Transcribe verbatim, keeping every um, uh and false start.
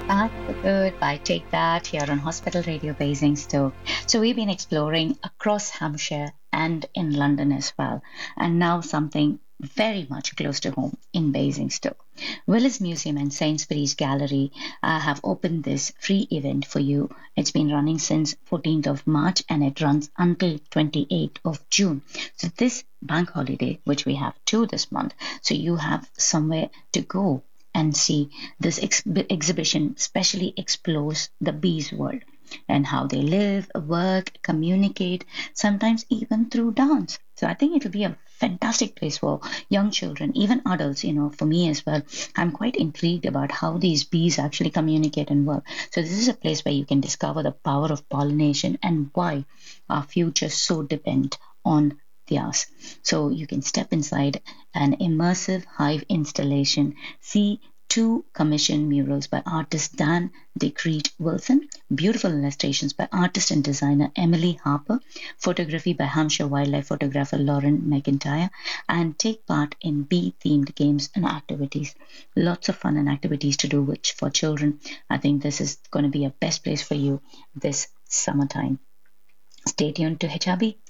Back for Good by Take That here on Hospital Radio Basingstoke. So we've been exploring across Hampshire and in London as well, and now something very much close to home in Basingstoke. Willis Museum and Sainsbury's Gallery uh, have opened this free event for you. It's been running since fourteenth of March and it runs until twenty-eighth of June. So this bank holiday, which we have two this month, so you have somewhere to go and see. This ex- exhibition specially explores the bees world and how they live, work, communicate, sometimes even through dance. So I think it will be a fantastic place for young children, even adults, you know, for me as well. I'm quite intrigued about how these bees actually communicate and work. So this is a place where you can discover the power of pollination and why our future so depend on theirs. So you can step inside an immersive hive installation, see two commissioned murals by artist Dan DeCrete Wilson, beautiful illustrations by artist and designer Emily Harper, photography by Hampshire wildlife photographer Lauren McIntyre, and take part in bee-themed games and activities. Lots of fun and activities to do, which for children, I think this is going to be a best place for you this summertime. Stay tuned to H R B